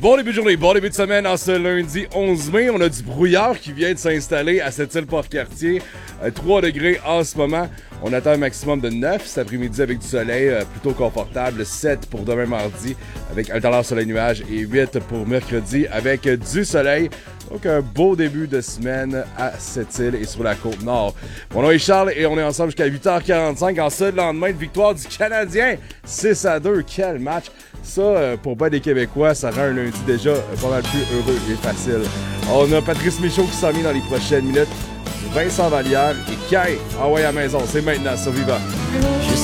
Bon début de journée, bon début de semaine en ce lundi 11 mai. On a du brouillard qui vient de s'installer à cette île Port-Cartier. 3 degrés en ce moment. On attend un maximum de 9 cet après-midi avec du soleil plutôt confortable. 7 pour demain mardi avec alternance soleil-nuage et 8 pour mercredi avec du soleil. Donc un beau début de semaine à cette île et sur la côte nord. Mon nom est Charles et on est ensemble jusqu'à 8h45 en ce lendemain de victoire du Canadien. 6-2, quel match! Ça, pour pas des Québécois, ça rend un lundi déjà pas mal plus heureux et facile. On a Patrice Michaud qui s'en vient dans les prochaines minutes. Vincent Vallière et Kai. Ah ouais, à la maison, c'est maintenant sur Viva.